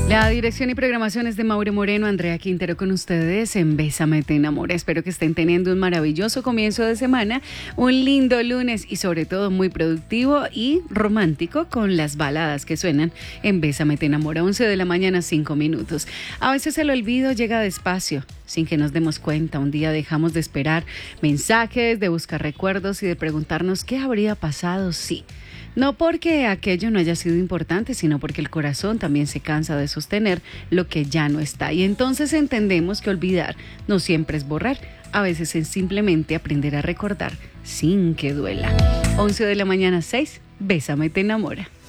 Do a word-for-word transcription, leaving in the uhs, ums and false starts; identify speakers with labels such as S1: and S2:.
S1: La dirección y programación es de Mauro Moreno, Andrea Quintero con ustedes en Bésame te enamora. Espero que estén teniendo un maravilloso comienzo de semana, un lindo lunes y sobre todo muy productivo y romántico con las baladas que suenan en Bésame te enamora. once de la mañana, cinco minutos. A veces el olvido llega despacio, sin que nos demos cuenta. Un día dejamos de esperar mensajes, de buscar recuerdos y de preguntarnos qué habría pasado si... No porque aquello no haya sido importante, sino porque el corazón también se cansa de sostener lo que ya no está. Y entonces entendemos que olvidar no siempre es borrar, a veces es simplemente aprender a recordar sin que duela. once de la mañana, seis, Bésame te enamora.